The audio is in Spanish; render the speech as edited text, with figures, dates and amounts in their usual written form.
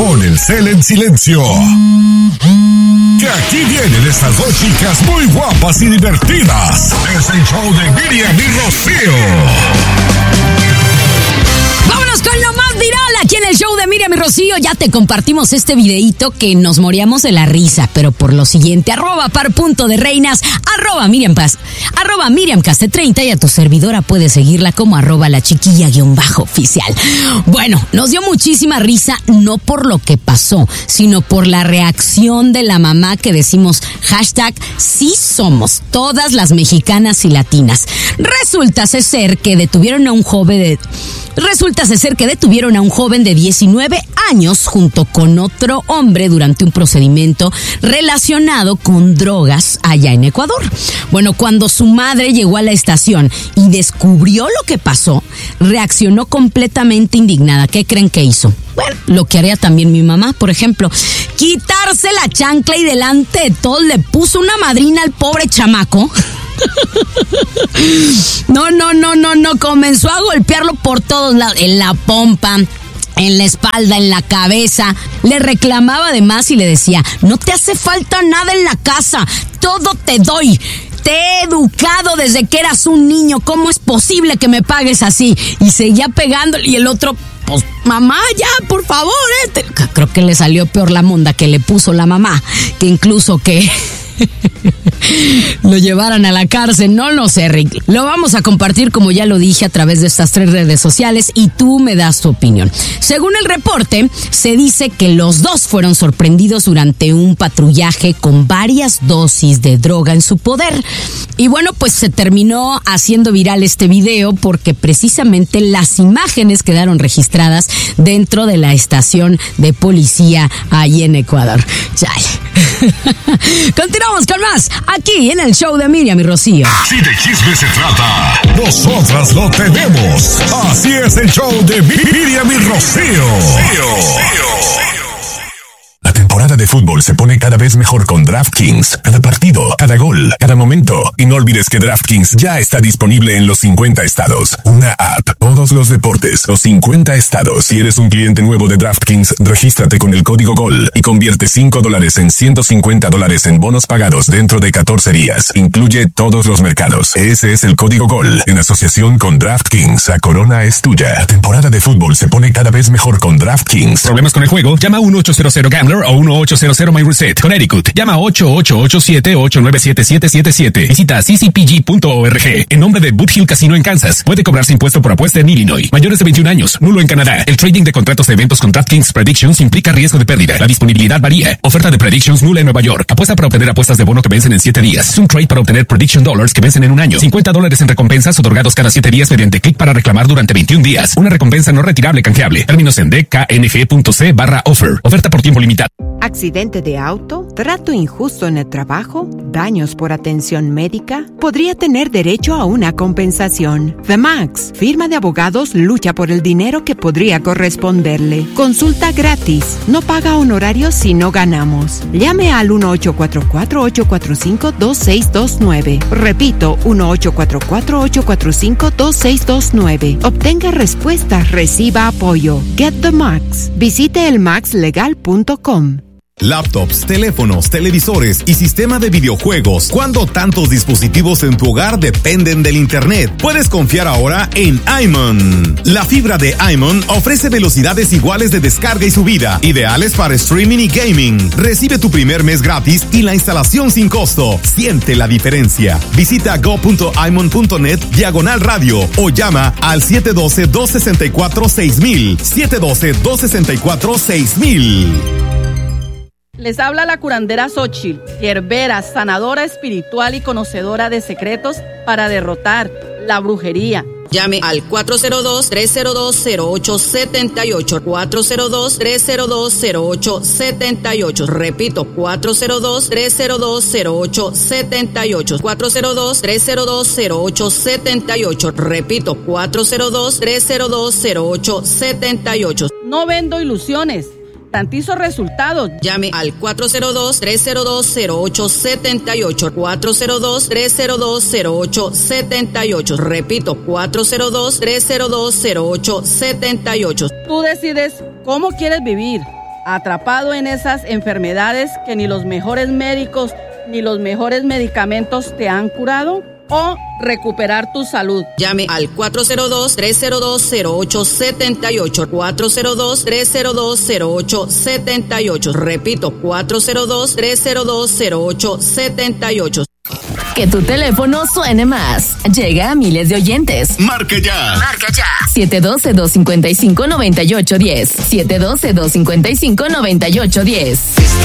Pon el cel en silencio. Que aquí vienen estas dos chicas muy guapas y divertidas. Es el show de Miriam y Rocío. Vámonos con lo más viral aquí en el show de Miriam y Rocío. Ya te compartimos este videíto que nos moríamos de la risa, pero por lo siguiente, @par.de-reinas, @MiriamCaste30 y a tu servidora puedes seguirla como @lachiquilla_oficial. Bueno, nos dio muchísima risa, no por lo que pasó, sino por la reacción de la mamá que decimos #sí somos todas las mexicanas y latinas. Resulta ser que detuvieron a un joven de 19 años junto con otro hombre durante un procedimiento relacionado con drogas allá en Ecuador. Bueno, cuando su madre llegó a la estación y descubrió lo que pasó, reaccionó completamente indignada. ¿Qué creen que hizo? Bueno, lo que haría también mi mamá, por ejemplo, quitarse la chancla y delante de todos le puso una madrina al pobre chamaco. No, comenzó a golpearlo por todos lados, en la pompa, en la espalda, en la cabeza. Le reclamaba además y le decía, no te hace falta nada en la casa, todo te doy. Te he educado desde que eras un niño, ¿cómo es posible que me pagues así? Y seguía pegándole y el otro, pues mamá, ya, por favor. Creo que le salió peor la monda que le puso la mamá, que incluso que lo llevaran a la cárcel. No lo sé, Rick. Lo vamos a compartir, como ya lo dije, a través de estas 3 redes sociales y tú me das tu opinión. Según el reporte, se dice que los dos fueron sorprendidos durante un patrullaje con varias dosis de droga en su poder. Y bueno, pues se terminó haciendo viral este video porque precisamente las imágenes quedaron registradas dentro de la estación de policía ahí en Ecuador. Chale. Continuamos con más aquí en el show de Miriam y Rocío. Si de chisme se trata, nosotras lo tenemos. Así es el show de Miriam y Rocío. La temporada de fútbol se pone cada vez mejor con DraftKings. Cada partido, cada gol, cada momento. Y no olvides que DraftKings ya está disponible en los 50 estados. Una app, todos los deportes, los 50 estados. Si eres un cliente nuevo de DraftKings, regístrate con el código GOL y convierte $5 en $150 en bonos pagados dentro de 14 días. Incluye todos los mercados. Ese es el código GOL. En asociación con DraftKings, la corona es tuya. La temporada de fútbol se pone cada vez mejor con DraftKings. ¿Problemas con el juego? Llama 1-800-GAMBLER o 1-800-MyReset. Connecticut. Llama 8887-897-777. Visita ccpg.org. En nombre de Boot Hill Casino en Kansas. Puede cobrarse impuesto por apuesta en Illinois. Mayores de 21 años. Nulo en Canadá. El trading de contratos de eventos con DraftKings Predictions implica riesgo de pérdida. La disponibilidad varía. Oferta de Predictions nula en Nueva York. Apuesta para obtener apuestas de bono que vencen en 7 días. Es un trade para obtener Prediction Dollars que vencen en un año. $50 en recompensas otorgados cada 7 días mediante clic para reclamar durante 21 días. Una recompensa no retirable canjeable. Términos en dkng.c/offer. Oferta por tiempo limitado. ¿Accidente de auto? ¿Trato injusto en el trabajo? ¿Daños por atención médica? Podría tener derecho a una compensación. The Max, firma de abogados, lucha por el dinero que podría corresponderle. Consulta gratis. No paga honorarios si no ganamos. Llame al 1-844-845-2629. Repito, 1-844-845-2629. Obtenga respuestas, reciba apoyo. Get the Max. Visite elmaxlegal.com. Laptops, teléfonos, televisores y sistema de videojuegos. ¿Cuándo tantos dispositivos en tu hogar dependen del internet? Puedes confiar ahora en iMon. La fibra de iMon ofrece velocidades iguales de descarga y subida, ideales para streaming y gaming. Recibe tu primer mes gratis y la instalación sin costo. Siente la diferencia. Visita go.imon.net/radio o llama al 712-264-6000. 712-264-6000. Les habla la curandera Xochitl, hierbera, sanadora espiritual y conocedora de secretos para derrotar la brujería. Llame al 402-302-0878, 402-302-0878. Repito, 402-302-0878, 402-302-0878. Repito, 402-302-0878. No vendo ilusiones. Garantizo resultados. Llame al 402-302-0878, 402-302-0878. Repito, 402-302-0878. Tú decides cómo quieres vivir. atrapado en esas enfermedades que ni los mejores médicos ni los mejores medicamentos te han curado? ¿O recuperar tu salud? Llame al 402-302-0878. 402-302-0878. Repito, 402-302-0878. Que tu teléfono suene más. Llega a miles de oyentes. Marque ya. Marca ya. 712-255-9810. 712-255-9810.